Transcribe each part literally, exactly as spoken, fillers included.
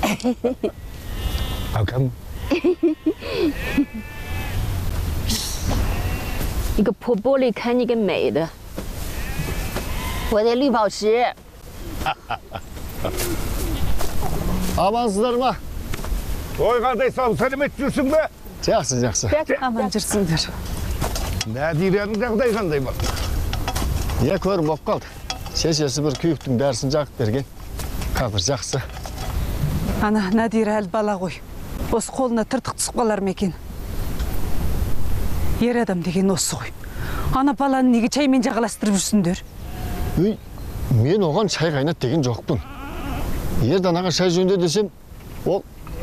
老公， 一个破玻璃看你个美的，我的绿宝石。 Amansızlar mı? Toyğanda sağ selamet жүрсің бе? Жақсы, жақсы. Аман жүрсіңдер. Нәдираның жағдайы қандай бар? Я көріп болып қалды. Шешесі бір күйіктің дәрісін жағып берген. Қазір жақсы. Ана Надира әлі бала ғой. Осы қолына тыртық түсіп қалар ма екен? Ер адам деген осы ғой. Ана баланы неге чаймен жағаластырып жүрсіңдер? Үй, мен оған шай қайнат деген жоқпын. Ер данаға шай жөнде десем, ол...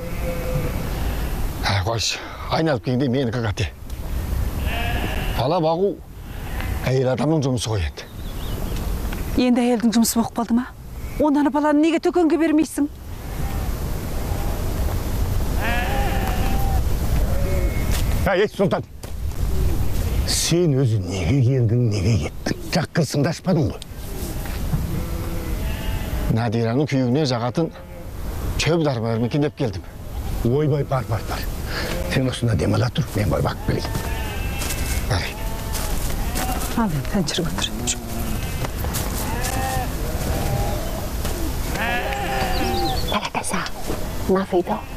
Әй, қойшы, айналып келгенде менікі қате. Бала бағу әйел адамның жұмысы ғой енді. Енді әйелдің жұмысы болып қалды ма? Онаны баланы неге төкенге бермейсің? Әй, Сұлтан, сен өзі неге келдің, неге кеттің? Жаққырсыңды ашпадың ғой. Надираның күйігіне жағатын чөп дарбар мекен деп келдім. Ойбай, бар, бар, бар. Сен осында демала тұр, мен бай бақып келейін. Бар. Ал енді, сән жүріп отыр. 来来，干啥？拿肥皂。